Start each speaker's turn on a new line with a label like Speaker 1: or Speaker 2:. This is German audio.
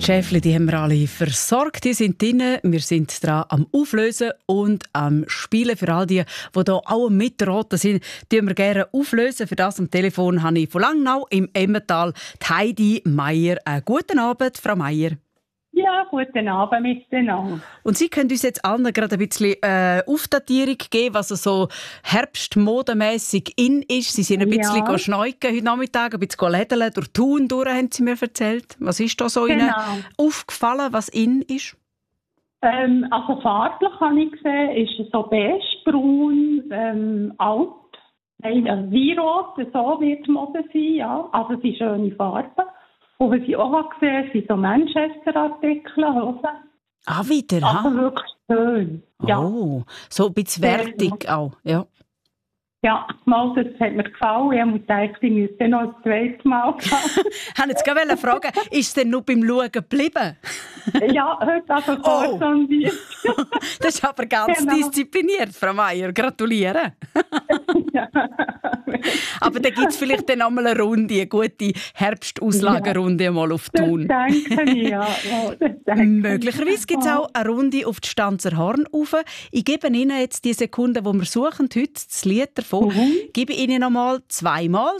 Speaker 1: Schäfli, die haben wir alle versorgt, die sind drin. Wir sind dran am Auflösen und am Spielen. Für all die hier auch mitraten sind, tun wir gerne auflösen. Für das am Telefon habe ich von Langnau im Emmental Heidi Meier. Guten Abend, Frau Meier.
Speaker 2: Ja, guten Abend miteinander.
Speaker 1: Und Sie können uns jetzt allen gerade ein bisschen Aufdatierung geben, was so herbstmodemässig in ist. Sie sind ein bisschen schneuken heute Nachmittag, ein bisschen lädeln durch Thun durch, haben Sie mir erzählt. Was ist da so Ihnen aufgefallen, was in ist?
Speaker 2: Also farblich habe ich gesehen, ist so beige-braun, alt. Nein, Weinrot, so wird die Mode sein, ja. Also es sind schöne Farben. Und was ich auch gesehen habe, sind so Manchester-Artikel, Hosen.
Speaker 1: Ah, wieder?
Speaker 2: Also wirklich schön. Ja.
Speaker 1: Oh, so ein bisschen wertig auch, ja.
Speaker 2: Ja, mal, das hat mir gefallen. Ich muss denken, ich müsste noch ein zweites Mal gehen.
Speaker 1: Ich wollte jetzt gerade fragen, ist es denn nur beim Schauen geblieben?
Speaker 2: Ja, heute also vorsondiert.
Speaker 1: Das ist aber ganz diszipliniert, Frau Meier. Gratuliere.
Speaker 2: Ja.
Speaker 1: Aber da gibt es vielleicht dann einmal eine Runde, eine gute Herbstauslagerunde mal auf Thun.
Speaker 2: Das denke ich, ja.
Speaker 1: Möglicherweise gibt es auch eine Runde auf die Stanzer Horn rauf. Ich gebe Ihnen jetzt die Sekunden, die wir suchen, heute das Lied davon. Gebe Ihnen noch mal zweimal